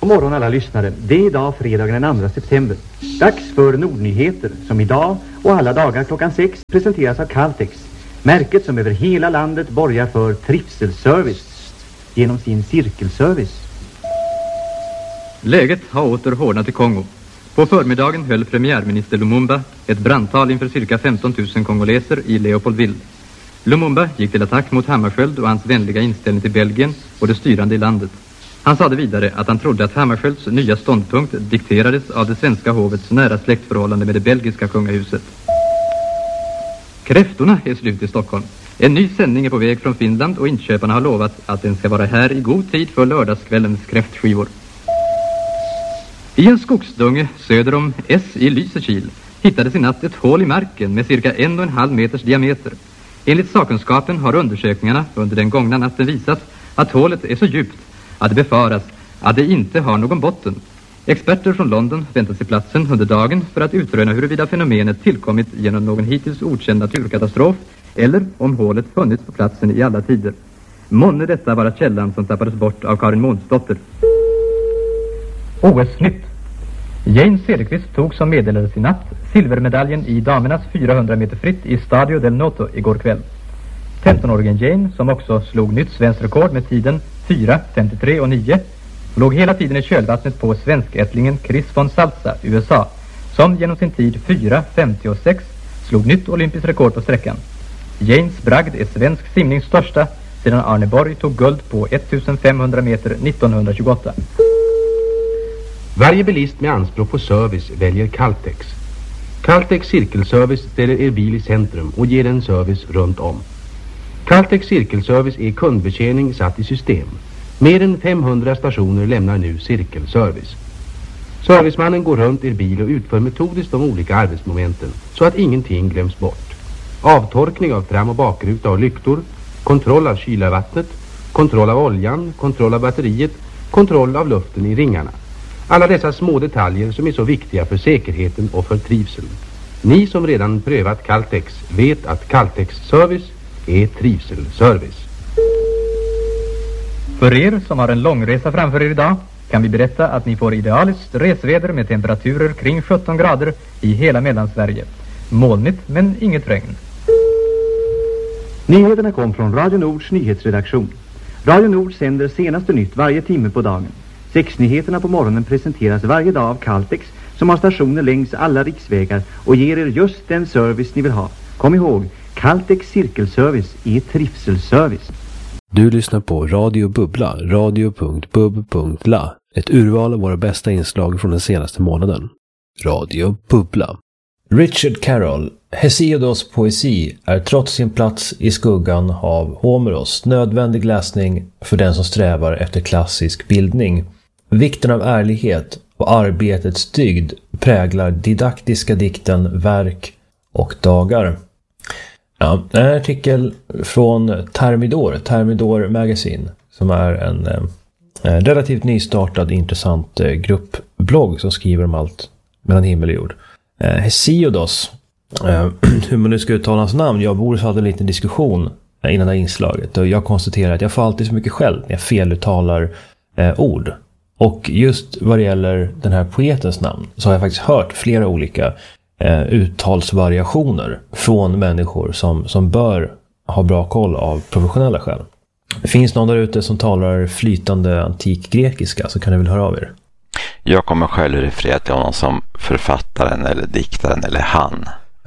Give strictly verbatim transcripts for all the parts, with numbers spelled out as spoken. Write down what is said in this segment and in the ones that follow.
morgon alla lyssnare. Det är idag fredagen den andra september. Dags för Nordnyheter som idag och alla dagar klockan sex presenteras av Caltex. Märket som över hela landet borgar för trivselservice genom sin cirkelservice. Läget har åter hårdnat i Kongo. På förmiddagen höll premiärminister Lumumba ett brandtal inför cirka femton tusen kongoleser i Leopoldville. Lumumba gick till attack mot Hammarskjöld och hans vänliga inställning till Belgien och det styrande i landet. Han sade vidare att han trodde att Hammarskjölds nya ståndpunkt dikterades av det svenska hovets nära släktförhållande med det belgiska kungahuset. Kräftorna är slut i Stockholm. En ny sändning är på väg från Finland och inköparna har lovat att den ska vara här i god tid för lördagskvällens kräftskivor. I en skogsdunge söder om S i Lysekil hittades i natt ett hål i marken med cirka en och en halv meters diameter. Enligt sakkunskapen har undersökningarna under den gångna natten visat att hålet är så djupt att det befaras att det inte har någon botten. Experter från London väntas till platsen under dagen för att utröna huruvida fenomenet tillkommit genom någon hittills okänd naturkatastrof eller om hålet funnits på platsen i alla tider. Månne detta vara källan som tappades bort av Karin Månsdotter. O S-nytt. Jane Cederqvist tog som meddelades i natt silvermedaljen i damernas fyrahundra meter fritt i Stadio del Noto igår kväll. femtonårigen Jane, som också slog nytt svenskt rekord med tiden fyra femtiotre och nio, låg hela tiden i kölvattnet på svenskättlingen Chris von Salza, U S A, som genom sin tid fyra femtiosex slog nytt olympiskt rekord på sträckan. Janes bragd är svensk simnings största sedan Arne Borg tog guld på femtonhundra meter nittonhundratjugoåtta. Varje bilist med anspråk på service väljer Caltex. Caltex cirkelservice ställer er bil i centrum och ger en service runt om. Caltex cirkelservice är kundbetjäning satt i system. Mer än femhundra stationer lämnar nu cirkelservice. Servicemannen går runt er bil och utför metodiskt de olika arbetsmomenten så att ingenting glöms bort. Avtorkning av fram- och bakruta och lyktor, kontroll av kylarvattnet, kontroll av oljan, kontroll av batteriet, kontroll av luften i ringarna. Alla dessa små detaljer som är så viktiga för säkerheten och för trivseln. Ni som redan prövat Caltex vet att Caltex service är trivselservice. För er som har en långresa framför er idag kan vi berätta att ni får idealiskt resväder med temperaturer kring sjutton grader i hela Mellansverige. Molnigt men inget regn. Nyheterna kom från Radio Nords nyhetsredaktion. Radio Nord sänder senaste nytt varje timme på dagen. Sexnyheterna på morgonen presenteras varje dag av Caltex som har stationer längs alla riksvägar och ger er just den service ni vill ha. Kom ihåg, Caltex cirkelservice är trivselservice. Du lyssnar på Radio Bubbla, radio punkt bub punkt la. Ett urval av våra bästa inslag från den senaste månaden. Radio Bubbla. Richard Carroll, Hesiodos poesi är trots sin plats i skuggan av Homeros nödvändig läsning för den som strävar efter klassisk bildning. Vikten av ärlighet och arbetets dygd präglar didaktiska dikten Verk och dagar. Ja, en artikel från Thermidor, Thermidor Magazine, som är en eh, relativt nystartad intressant eh, gruppblogg som skriver om allt mellan himmel och jord. Eh, Hesiodos, eh, hur man nu ska uttala hans namn, jag och Boris hade en liten diskussion eh, innan det här inslaget och jag konstaterar att jag får alltid så mycket själv när jag feluttalar eh, ord. Och just vad det gäller den här poetens namn så har jag faktiskt hört flera olika eh, uttalsvariationer från människor som, som bör ha bra koll av professionella skäl. Det finns någon där ute som talar flytande antikgrekiska, så kan ni väl höra av er. Jag kommer själv referera till honom som författaren eller diktaren eller han.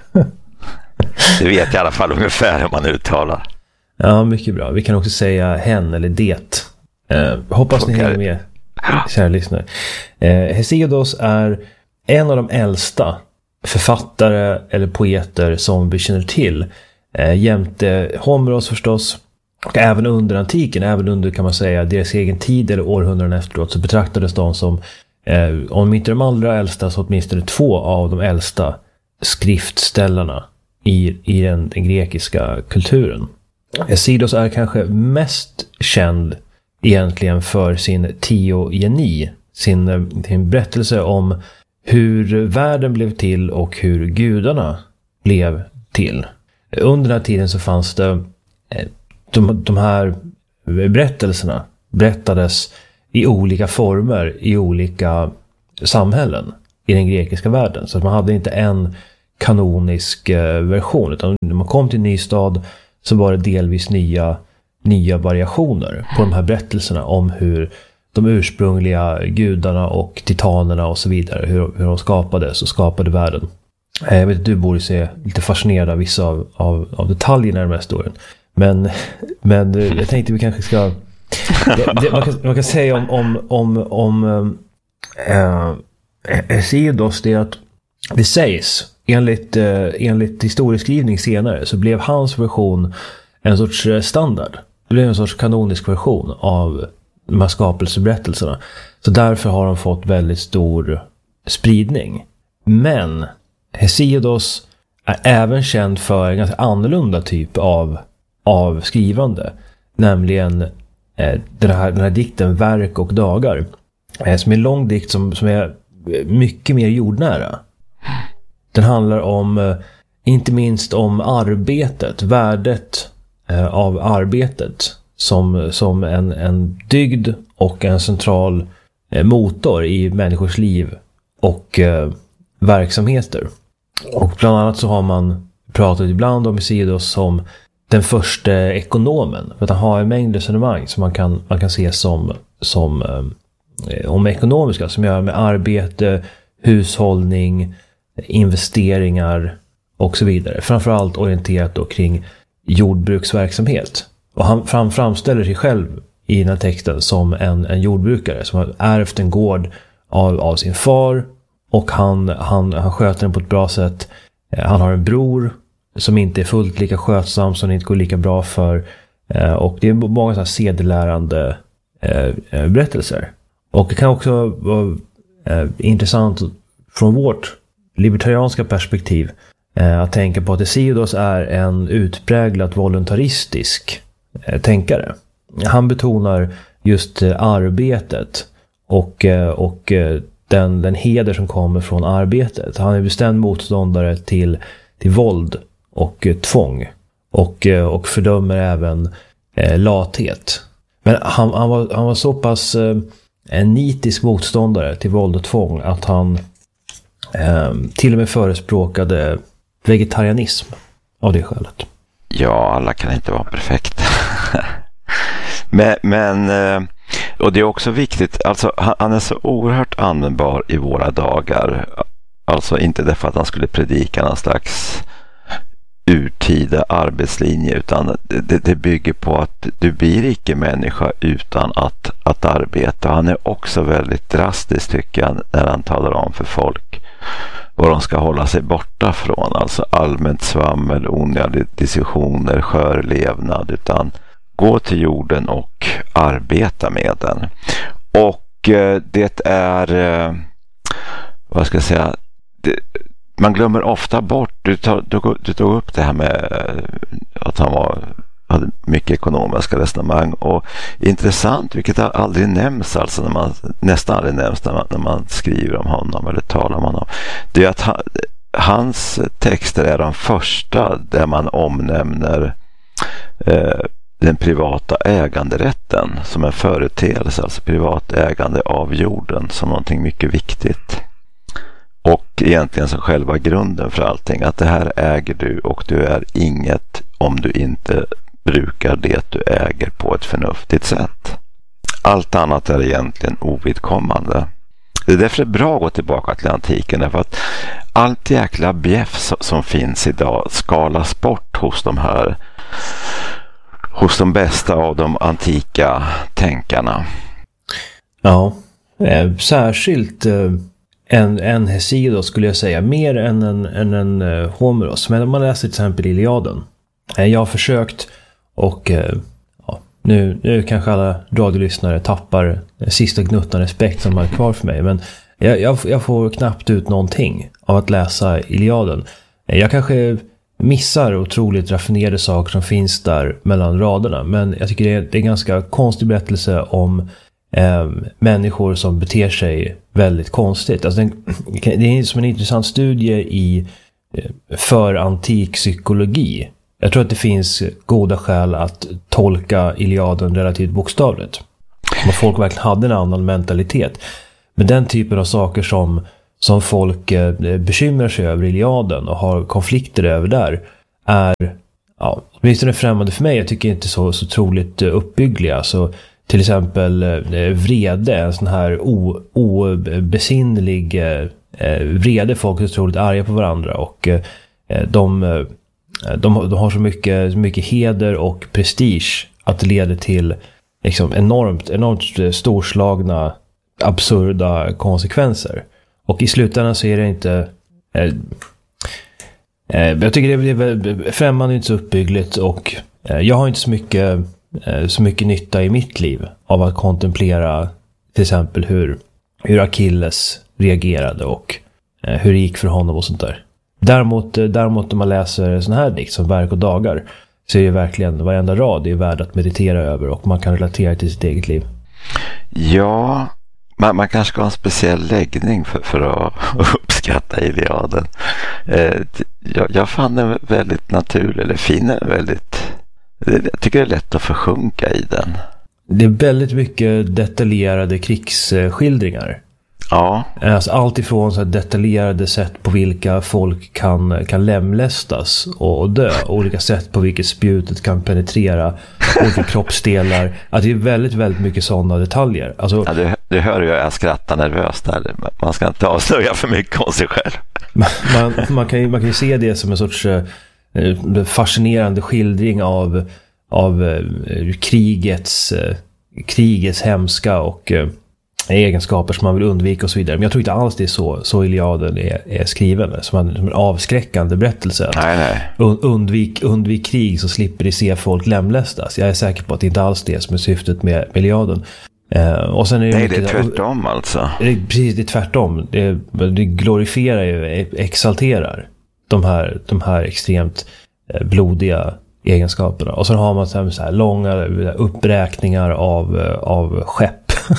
Det vet jag i alla fall ungefär hur man uttalar. Ja, mycket bra. Vi kan också säga hen eller det. Eh, hoppas ni hänger med, kära lyssnare. Eh, Hesiodos är en av de äldsta författare eller poeter som vi känner till. Eh, jämte Homeros förstås. Och även under antiken, även under kan man säga deras egen tid eller århundraden efteråt, så betraktades de som, eh, om inte de allra äldsta så åtminstone två av de äldsta skriftställarna i, i den, den grekiska kulturen. Hesiodos är kanske mest känd egentligen för sin teogeni, sin, sin berättelse om hur världen blev till och hur gudarna blev till. Under den här tiden så fanns det eh, de, de här berättelserna berättades i olika former i olika samhällen i den grekiska världen. Så att man hade inte en kanonisk eh, version, utan när man kom till en ny stad så var det delvis nya, nya variationer på de här berättelserna om hur de ursprungliga gudarna och titanerna och så vidare, hur, hur de skapades och skapade världen. Eh, jag vet att du borde se lite fascinerad av vissa av, av, av detaljerna i den här historien. Men, men eh, jag tänkte vi kanske ska... Det, det, man, kan, man kan säga om, om, om, om äh, Hesiodos det att det sägs enligt, äh, enligt historieskrivning senare så blev hans version en sorts standard. Det blev en sorts kanonisk version av de här skapelseberättelserna. Så därför har de fått väldigt stor spridning. Men Hesiodos är även känd för en ganska annorlunda typ av, av skrivande. Nämligen Den här, den här dikten Verk och dagar, som är en lång dikt som, som är mycket mer jordnära. Den handlar om, inte minst om arbetet, värdet av arbetet som, som en, en dygd och en central motor i människors liv och eh, verksamheter. Och bland annat så har man pratat ibland om Hesiodos som den första ekonomen, för att han har en mängd resonemang som man kan, man kan se som, som eh, om ekonomiska, som gör med arbete, hushållning, investeringar och så vidare. Framförallt orienterat då kring jordbruksverksamhet. Och han fram, framställer sig själv i den här texten som en, en jordbrukare som har ärvt en gård av, av sin far, och han, han, han sköter den på ett bra sätt. Han har en bror som inte är fullt lika skötsam, som det inte går lika bra för. Eh, och det är många sådana sedelärande eh, berättelser. Och det kan också vara eh, intressant från vårt libertarianska perspektiv eh, att tänka på att Hesiodos är en utpräglat voluntaristisk eh, tänkare. Han betonar just eh, arbetet och, eh, och eh, den, den heder som kommer från arbetet. Han är bestämd motståndare till, till våld och eh, tvång, och, eh, och fördömer även eh, lathet. Men han, han, var, han var så pass eh, en nitisk motståndare till våld och tvång att han eh, till och med förespråkade vegetarianism av det skälet. Ja, alla kan inte vara perfekta. men, men och det är också viktigt, alltså han är så oerhört användbar i våra dagar. Alltså inte därför att han skulle predika någon slags urtida arbetslinje, utan det, det bygger på att du blir icke människa utan att, att arbeta. Han är också väldigt drastisk, tycker jag, när han talar om för folk vad de ska hålla sig borta från. Alltså allmänt svammel, onödiga diskussioner, skörlevnad, utan gå till jorden och arbeta med den. Och eh, det är eh, vad ska jag säga, det, man glömmer ofta bort, du, tar, du, du tog upp det här med att han var, hade mycket ekonomiska resonemang, och intressant, vilket aldrig nämns, alltså när man, nästan aldrig nämns när man, när man skriver om honom eller talar om honom, det är att han, hans texter är de första där man omnämner eh, den privata äganderätten som en företeelse, alltså privat ägande av jorden som någonting mycket viktigt. Och egentligen som själva grunden för allting, att det här äger du och du är inget om du inte brukar det du äger på ett förnuftigt sätt. Allt annat är egentligen ovidkommande. Det är därför det är bra att gå tillbaka till antiken, därför att allt jäkla bjäff som finns idag skalas bort hos de här, hos de bästa av de antika tänkarna. Ja, eh, särskilt eh... En, en Hesiodos skulle jag säga, mer än en, en, en uh, Homeros. Men om man läser till exempel Iliaden. Eh, jag har försökt, och eh, ja, nu, nu kanske alla radiolyssnare tappar sista gnuttan respekt som är kvar för mig. Men jag, jag, jag får knappt ut någonting av att läsa Iliaden. Eh, jag kanske missar otroligt raffinerade saker som finns där mellan raderna. Men jag tycker det är, det är en ganska konstig berättelse om Eh, människor som beter sig väldigt konstigt. Alltså den, det är som en intressant studie i eh, för antik psykologi. Jag tror att det finns goda skäl att tolka Iliaden relativt bokstavligt. Och folk verkligen hade en annan mentalitet. Men den typen av saker som, som folk eh, bekymrar sig över i Iliaden och har konflikter över där är, ja, åtminstone främmande för mig. Jag tycker inte så, så troligt uppbyggliga. Så till exempel eh, vrede, en sån här o, obesinnlig eh, vrede. Folk är otroligt arga på varandra och eh, de, eh, de, de har så mycket, så mycket heder och prestige att det leder till liksom enormt, enormt storslagna, absurda konsekvenser. Och i slutändan så är det inte... Eh, eh, jag tycker det är främmande, inte så uppbyggligt, och eh, jag har inte så mycket, eh, så mycket nytta i mitt liv av att kontemplera till exempel hur, hur Achilles reagerade och eh, hur det gick för honom och sånt där. Däremot, däremot om man läser sån här dikt som Verk och dagar, så är det verkligen varenda rad är värd att meditera över och man kan relatera till sitt eget liv. Ja, man, man kanske ska ha en speciell läggning för, för att uppskatta Iliaden. Eh, jag, jag fann den väldigt naturlig, eller fin, väldigt, jag tycker det är lätt att försjunka i den. Det är väldigt mycket detaljerade krigsskildringar. Ja. Alltså allt ifrån så här detaljerade sätt på vilka folk kan, kan lämlästas och, och dö. Olika sätt på vilket spjutet kan penetrera olika kroppsdelar. Att det är väldigt, väldigt mycket sådana detaljer. Alltså, ja, du, du hör ju jag skrattar nervöst där. Man ska inte avslöja för mycket om sig själv. Man, man, kan ju, man kan ju se det som en sorts eh, fascinerande skildring av, av eh, krigets, eh, krigets hemska och... Eh, egenskaper som man vill undvika och så vidare. Men jag tror inte alls det är så, så Iliaden är, är skriven. Som en, som en avskräckande berättelse. Nej, nej. Undvik, undvik krig så slipper de se folk lämlästas. Jag är säker på att det inte alls är det som är syftet med, med Iliaden. Eh, och sen är det nej, mycket, det är tvärtom alltså. Det är, precis, det är tvärtom. Det, det glorifierar ju, exalterar de här, de här extremt eh, blodiga egenskaperna. Och sen har man så här, så här långa uppräkningar av, av skepp.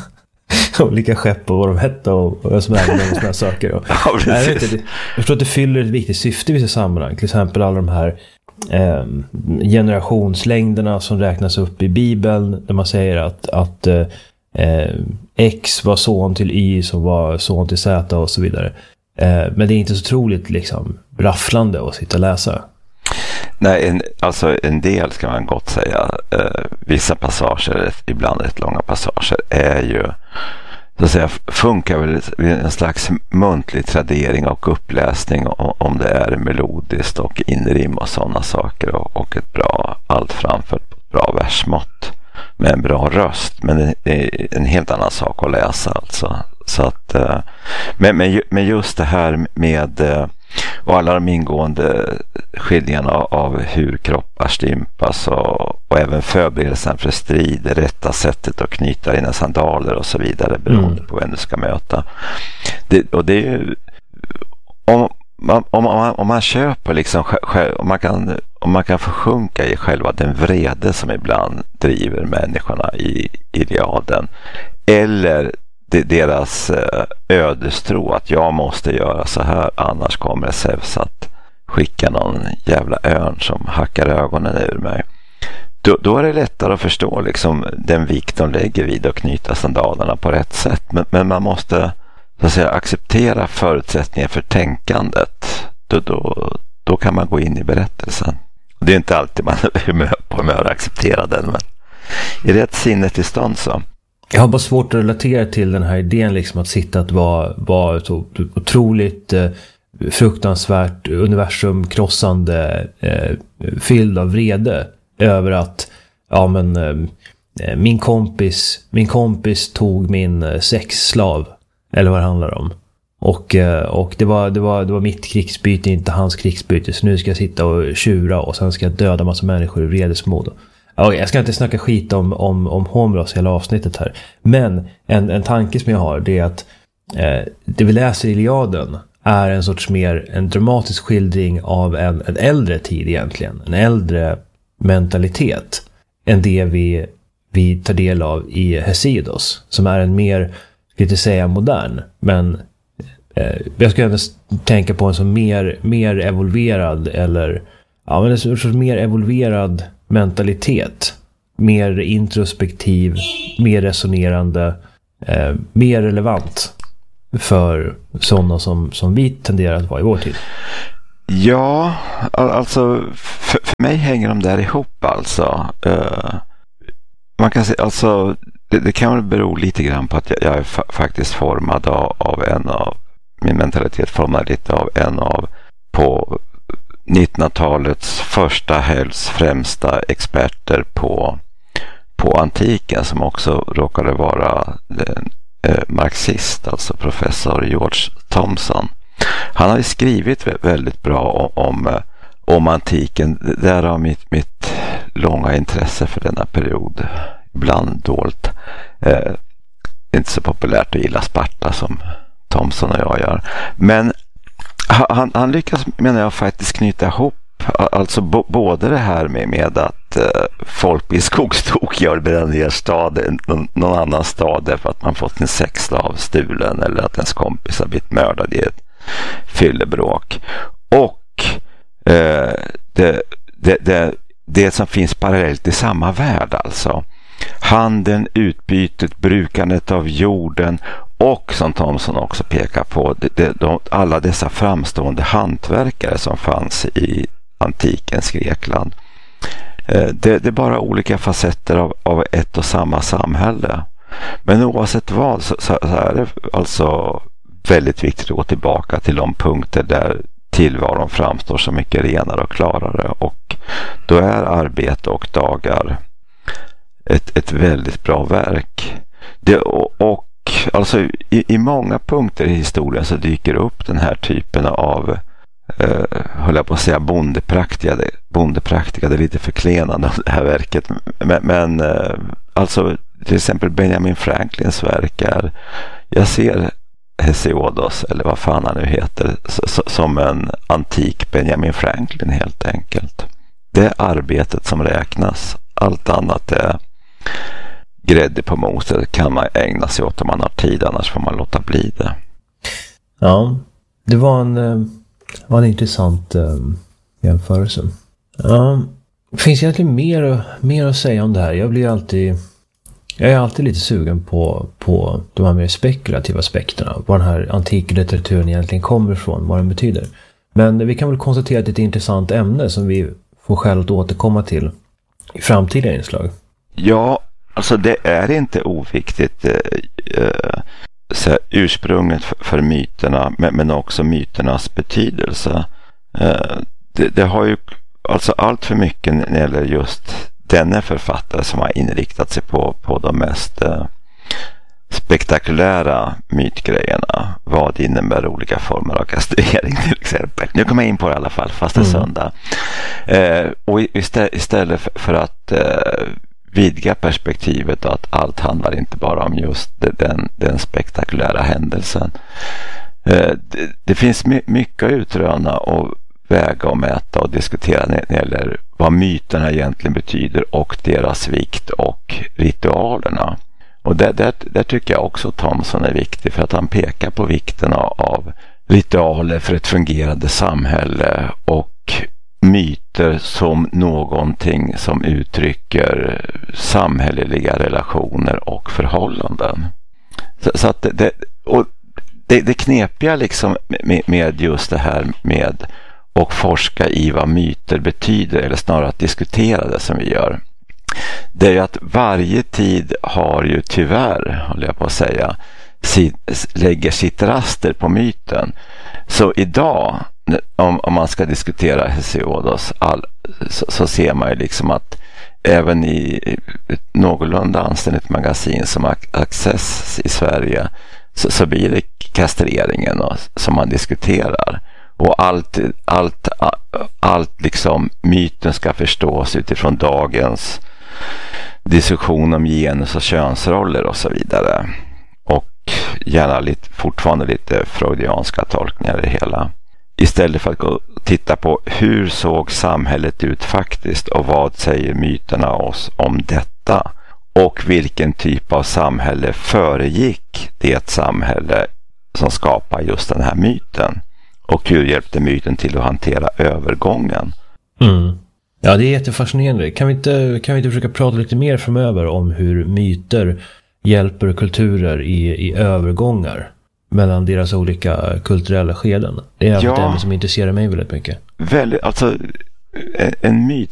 Olika skepp och vad de hette och, och som ägde och sådana här saker. Och, ja, jag, vet inte, jag förstår att det fyller ett viktigt syfte i vissa sammanhang. Till exempel alla de här eh, generationslängderna som räknas upp i Bibeln. Där man säger att, att eh, X var son till Y som var son till Z och så vidare. Eh, men det är inte så troligt liksom rafflande att sitta och läsa. Nej, en, alltså en del ska man gott säga. Eh, vissa passager, ibland rätt långa passager, är ju så att säga, funkar väl vid en slags muntlig tradering och uppläsning om det är melodiskt och inrim och sådana saker, och, och ett bra, allt framfört på ett bra versmått med en bra röst. Men det är en helt annan sak att läsa alltså. Så att, men, men just det här med och alla de ingående skildringarna av hur kroppar stympas och, och även förberedelsen för strid, det rätta sättet att knyta dina sandaler och så vidare beroende mm. på vem du ska möta. Det, och det är ju om man, om man, om man köper liksom om man kan om man kan försjunka i själva den vrede som ibland driver människorna i Iliaden, eller deras ödestro att jag måste göra så här, annars kommer Zeus att skicka någon jävla örn som hackar ögonen ur mig. Då, då är det lättare att förstå liksom den vikt de lägger vid att knyta sandalerna på rätt sätt. Men, men man måste så att säga acceptera förutsättningar för tänkandet. Då, då, då kan man gå in i berättelsen. Det är inte alltid man är humör på humör att acceptera den, men i rätt sinnetillstånd så. Jag har bara svårt att relatera till den här idén liksom att sitta att vara, vara så otroligt eh, fruktansvärt universumkrossande eh, fylld av vrede över att ja men eh, min kompis min kompis tog min eh, sexslav eller vad det handlar om. Och, eh, och det var det var det var mitt krigsbyte, inte hans krigsbyte, så nu ska jag sitta och tjura och sen ska jag döda massa människor i vredesmod. Okay, jag ska inte snacka skit om, om, om Homros hela avsnittet här. Men en, en tanke som jag har, det är att eh, det vi läser i Iliaden är en sorts mer en dramatisk skildring av en, en äldre tid egentligen. En äldre mentalitet än det vi, vi tar del av i Hesiodus. Som är en mer, ska inte säga modern, men eh, jag ska även tänka på en som mer, mer evolverad eller ja, men en sorts mer evolverad mentalitet mer introspektiv, mer resonerande, eh, mer relevant för sådana som, som vi tenderar att vara i vår tid? Ja, alltså för, för mig hänger de där ihop alltså. Uh, man kan säga, alltså det, det kan väl bero lite grann på att jag, jag är fa- faktiskt formad av, av en av, min mentalitet formad lite av en av på nittonhundratalets första helst främsta experter på, på antiken, som också råkade vara en, eh, marxist, alltså professor George Thomson. Han har ju skrivit väldigt bra om, om, om antiken. Därav mitt, mitt långa intresse för denna period. Ibland dolt. Eh, inte så populärt att gilla Sparta som Thomson och jag gör. Men han, han lyckas, menar jag, faktiskt knyta ihop alltså b- både det här med, med att eh, folk blir skogstokig och bränner ner stad, någon, någon annan stad därför att man fått sin sexslav stulen eller att ens kompis har blivit mördad i ett fyllebråk. Och eh, det, det, det, det som finns parallellt i samma värld, alltså handeln, utbytet, brukandet av jorden och, som Thomson också pekar på, det, det, de, alla dessa framstående hantverkare som fanns i antikens Grekland. Eh, det, det är bara olika facetter av, av ett och samma samhälle. Men oavsett vad så, så, så är det alltså väldigt viktigt att gå tillbaka till de punkter där tillvaron framstår så mycket renare och klarare, och då är arbete och dagar ett, ett väldigt bra verk. Det, och, och alltså i, i många punkter i historien så dyker upp den här typen av eh, höll jag på att säga bondepraktiga, bondepraktiga, det är lite förklenande av det här verket, men, men eh, alltså till exempel Benjamin Franklins verk är, jag ser Hesiodos, eller vad fan han nu heter, som en antik Benjamin Franklin helt enkelt. Det är arbetet som räknas. Allt annat är grädde på moset, kan man ägna sig åt om man har tid, annars får man låta bli det. Ja, det var en, var en intressant um, jämförelse. Ja, det finns egentligen mer, mer att säga om det här. Jag blir alltid Jag är alltid lite sugen på, på de här mer spekulativa aspekterna. Var den här antiklitteraturen egentligen kommer ifrån, vad den betyder. Men vi kan väl konstatera att det är ett intressant ämne som vi får skäl att återkomma till i framtida inslag. Ja, alltså det är inte oviktigt eh, så här, ursprunget för, för myterna, men, men också myternas betydelse. Eh, det, det har ju alltså allt för mycket när det gäller just denne författare som har inriktat sig på, på de mest eh, spektakulära mytgrejerna. Vad innebär olika former av kastrering till exempel. Nu kommer jag in på det i alla fall, fast det är mm. söndag. Eh, och istället, istället för, för att eh, vidga perspektivet och att allt handlar inte bara om just den, den spektakulära händelsen. Eh, det, det finns my, mycket att utröna och väga och mäta och diskutera när det gäller vad myterna egentligen betyder och deras vikt och ritualerna. Och där, där, där tycker jag också Thomson är viktig, för att han pekar på vikten av ritualer för ett fungerande samhälle och myter som någonting som uttrycker samhälleliga relationer och förhållanden. Så, så att det, det, och det, det knepiga liksom med, med just det här med och forska i vad myter betyder, eller snarare att diskutera det som vi gör, det är ju att varje tid har ju tyvärr, håller jag på att säga, lägger sitt raster på myten. Så idag, om, om man ska diskutera Hesiodos, all, så, så ser man ju liksom att även i ett någorlunda anständigt magasin som Access i Sverige, så, så blir det kastreringen och, som man diskuterar. Och allt, allt, allt liksom myten ska förstås utifrån dagens diskussion om genus och könsroller och så vidare. Och gärna lite, fortfarande lite freudianska tolkningar i det hela. Istället för att gå och titta på hur såg samhället ut faktiskt och vad säger myterna oss om detta. Och vilken typ av samhälle föregick det samhälle som skapar just den här myten. Och hur hjälpte myten till att hantera övergången? Mm. Ja, det är jättefascinerande. Kan vi inte, kan vi inte försöka prata lite mer framöver om hur myter hjälper kulturer i, i övergångar mellan deras olika kulturella skeden? Det är ja. ett ämne som intresserar mig väldigt mycket. Väldigt, alltså en myt